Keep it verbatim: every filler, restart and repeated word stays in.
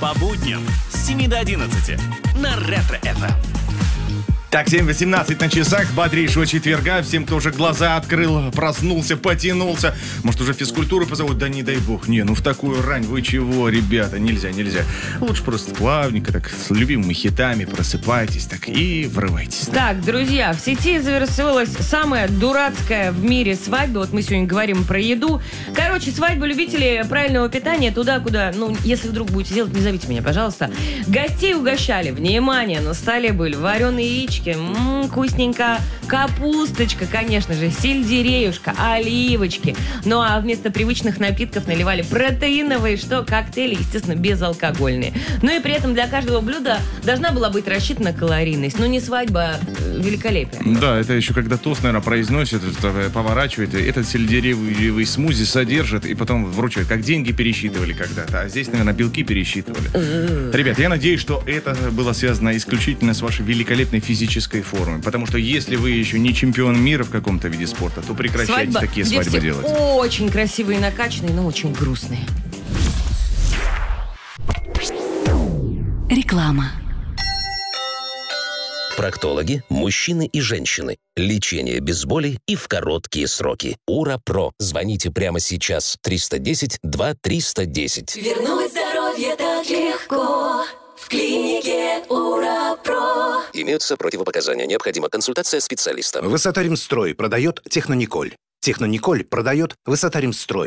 По будням с семи до одиннадцати на Ретро-эф эм. Так, семь восемнадцать на часах бодрейшего четверга. Всем, кто уже глаза открыл, проснулся, потянулся. Может, уже физкультуру позовут? Да не дай бог. Не, ну в такую рань вы чего, ребята? Нельзя, нельзя. Лучше просто плавненько, так, с любимыми хитами просыпайтесь, так, и врывайтесь. Так, друзья, в сети завершилась самая дурацкая в мире свадьба. Вот мы сегодня говорим про еду. Короче, свадьба любителей правильного питания туда, куда, ну, если вдруг будете делать, не зовите меня, пожалуйста. Гостей угощали. Внимание, на столе были вареные яички. М-м, вкусненько. Капусточка, конечно же, сельдереюшка, оливочки. Ну а вместо привычных напитков наливали протеиновые, что коктейли, естественно, безалкогольные. Ну и при этом для каждого блюда должна была быть рассчитана калорийность. Ну не свадьба, а великолепие. Да, это еще когда тост, наверное, произносит, это, поворачивает, этот сельдереевый смузи содержит, и потом вручают, как деньги пересчитывали когда-то. А здесь, наверное, белки пересчитывали. Ребят, я надеюсь, что это было связано исключительно с вашей великолепной физической формой. Потому что если вы еще не чемпион мира в каком-то виде спорта, то прекращайте Свадьба, такие где свадьбы все делать. очень красивые и накачанные, но очень грустные. Реклама. Проктологи, мужчины и женщины. Лечение без боли и в короткие сроки. Ура-Про. Звоните прямо сейчас. триста десять два триста десять. Вернуть здоровье так легко. В клинике Ура-Про. Имеются противопоказания. Необходима консультация специалиста. Высота Римстрой продает Технониколь. Технониколь продает Высота Римстрой.